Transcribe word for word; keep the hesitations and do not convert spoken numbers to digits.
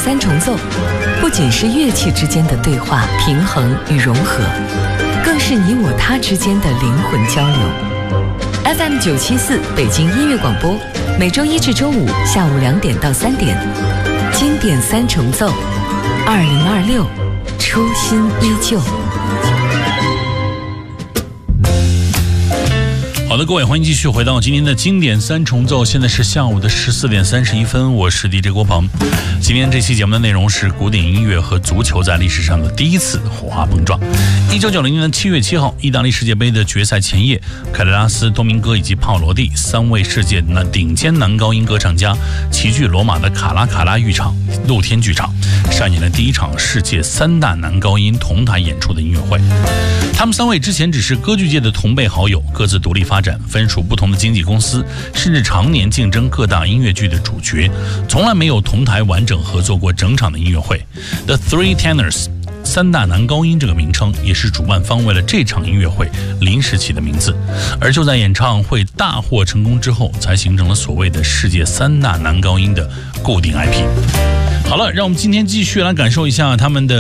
三重奏不仅是乐器之间的对话、平衡与融合，更是你我他之间的灵魂交流。F M 九七四北京音乐广播，每周一至周五下午两点到三点，经典三重奏，二零二六，初心依旧。 好的，各位，欢迎继续回到今天的经典三重奏。现在是下午的十四点三十一分，我是 D J 郭鹏。今天这期节目的内容是古典音乐和足球在历史上的第一次火花碰撞。一九九零年的七月七号，意大利世界杯的决赛前夜，凯勒拉斯、多明戈以及帕瓦罗蒂三位世界男顶尖男高音歌唱家齐聚罗马的卡拉卡拉浴场露天剧场，上演了第一场世界三大男高音同台演出的音乐会。他们三位之前只是歌剧界的同辈好友，各自独立发展，分属不同的经纪公司，甚至常年竞争各大音乐剧的主角，从来没有同台完整合作过整场的音乐会。 The Three Tenors 三大男高音这个名称也是主办方为了这场音乐会临时起的名字，而就在演唱会大获成功之后，才形成了所谓的世界三大男高音的固定 I P。 好了，让我们今天继续来感受一下他们的